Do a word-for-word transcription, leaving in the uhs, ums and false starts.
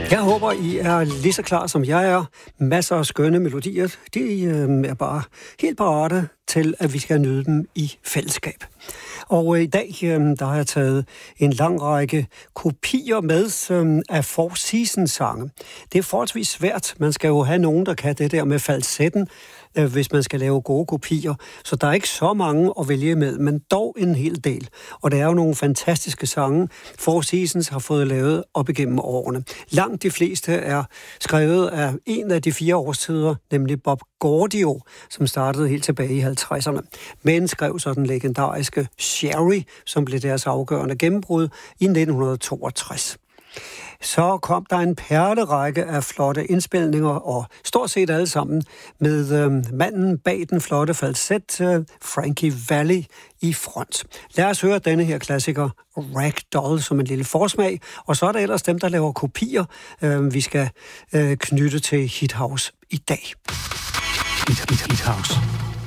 Jeg håber, I er lige så klar som jeg er. Masser af skønne melodier. De øh, er bare helt parate til, at vi skal nyde dem i fællesskab. Og øh, i dag, øh, der har jeg taget en lang række kopier med øh, af Four Seasons-sange. Det er forholdsvis svært. Man skal jo have nogen, der kan det der med falsetten, øh, hvis man skal lave gode kopier. Så der er ikke så mange at vælge med, men dog en hel del. Og det er jo nogle fantastiske sange, Four Seasons har fået lavet op igennem årene. Langt de fleste er skrevet af en af de fire årstider, nemlig Bob Gaudio, som startede helt tilbage i halvtredserne. Men skrev så den legendariske Sherry, som blev deres afgørende gennembrud i nitten toogtres. Så kom der en perlerække af flotte indspilninger, og stort set alle sammen med øh, manden bag den flotte falset, øh, Frankie Valli, i front. Lad os høre denne her klassiker, Ragdoll, som en lille forsmag, og så er der ellers dem, der laver kopier, øh, vi skal øh, knytte til Hit House i dag. Hit, hit, hit House.